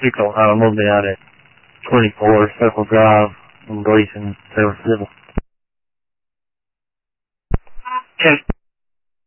Rico, move me out at 24 Circle Drive in Gleason, San Francisco. 10.